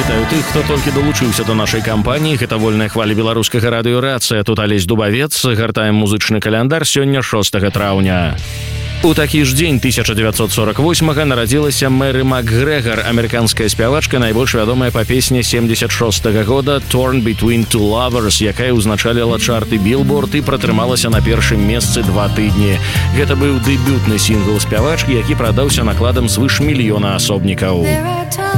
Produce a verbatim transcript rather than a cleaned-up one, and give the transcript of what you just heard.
Вітаю тых, хто толькі далучыўся до нашай кампаніі. Гэта вольная хваля беларускага радыё «Рацыя». Тут Алесь Дубавец. Гартаем музычны каляндар сёння шостага траўня. У такі ж дзень тысяча дзевяцьсот сорок восьмага нарадзілася Мэры МакГрэгар, амерыканская спявачка, найбольш вядомая па песні семьдесят шостага года «Torn Between Two Lovers», якая ўзначаліла чарты Billboard і пратрымалася на першым месцы два тыдні. Гэта быў дэбютны сінгл спявачкі, які прадаўся накладам свыш мільёна асобнікаў.